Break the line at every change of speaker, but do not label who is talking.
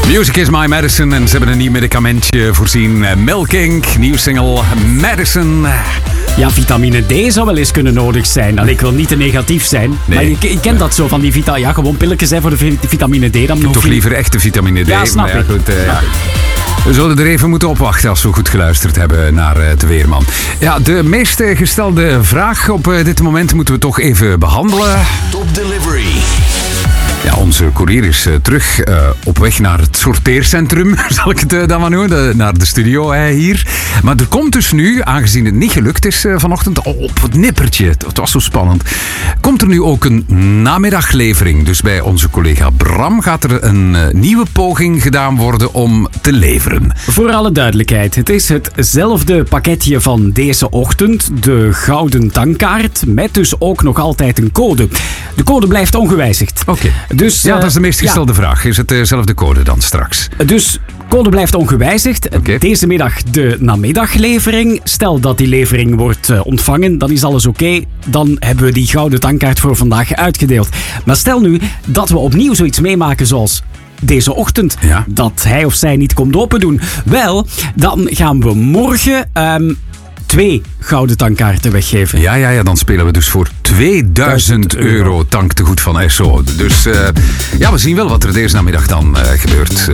Music is my medicine en ze hebben een nieuw medicamentje voorzien. Milk Inc, nieuw single Medicine.
Ja, vitamine D zou wel eens kunnen nodig zijn. Allee, ik wil niet te negatief zijn. Nee. Maar je kent dat zo van die ja, gewoon pilletjes voor de vitamine D. Dan
toch liever echte vitamine D.
Ja, snap ik.
Goed, we zullen er even moeten opwachten als we goed geluisterd hebben naar de Weerman. Ja, de meest gestelde vraag op dit moment moeten we toch even behandelen.
Top Delivery.
Ja, onze koerier is terug op weg naar het sorteercentrum, zal ik het dan maar noemen, naar de studio hier. Maar er komt dus nu, aangezien het niet gelukt is vanochtend, op het nippertje, het was zo spannend, komt er nu ook een namiddaglevering. Dus bij onze collega Bram gaat er een nieuwe poging gedaan worden om te leveren.
Voor alle duidelijkheid, het is hetzelfde pakketje van deze ochtend, de gouden tankkaart, met dus ook nog altijd een code. De code blijft ongewijzigd.
Oké.
Dus,
ja, dat is de meest gestelde vraag. Is het dezelfde code dan straks?
Dus code blijft ongewijzigd.
Okay.
Deze middag de namiddaglevering. Stel dat die levering wordt ontvangen, dan is alles oké. Dan hebben we die gouden tankkaart voor vandaag uitgedeeld. Maar stel nu dat we opnieuw zoiets meemaken zoals deze ochtend.
Ja.
Dat hij of zij niet komt open doen. Wel, dan gaan we morgen 2 gouden tankkaarten weggeven.
Ja, dan spelen we dus voor 2000 euro tanktegoed van SO. Dus ja, we zien wel wat er deze namiddag dan gebeurt.